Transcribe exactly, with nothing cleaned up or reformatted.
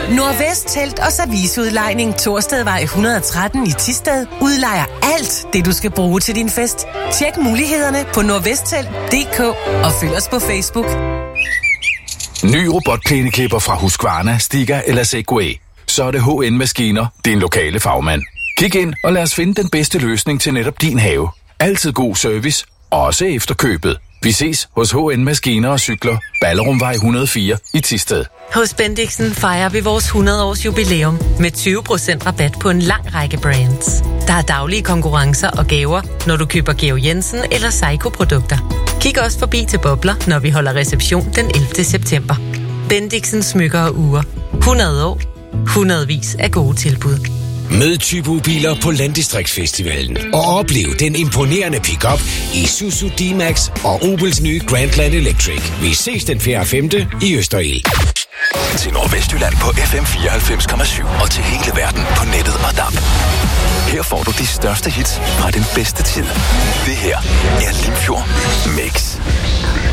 Nordvest Telt og Serviceudlejning Torstedvej et hundrede og tretten i Thisted udlejer alt det, du skal bruge til din fest. Tjek mulighederne på nordvesttelt punktum d k og følg os på Facebook. Ny robotplæneklipper fra Husqvarna, Stiga eller Segway. Så er det H N-maskiner, din lokale fagmand. Kig ind og lad os finde den bedste løsning til netop din have. Altid god service, også efter købet. Vi ses hos H N-maskiner og cykler, Ballerumvej et hundrede og fire i Thisted. Hos Bendixen fejrer vi vores hundrede års jubilæum med tyve procent rabat på en lang række brands. Der er daglige konkurrencer og gaver, når du køber Georg Jensen eller Seiko-produkter. Kig også forbi til Bobler, når vi holder reception den ellevte september. Bendixen smykker og ure. hundrede år. Hundredvis af gode tilbud. Mød Typo-biler på Landdistriktsfestivalen og oplev den imponerende pick-up i Isuzu D-Max og Opels nye Grandland Electric. Vi ses den fjerde og femte i Østerild. Til Nordvestjylland på F M fireoghalvfems komma syv og til hele verden på nettet og D A B. Her får du de største hits fra den bedste tid. Det her er Limfjord Mix.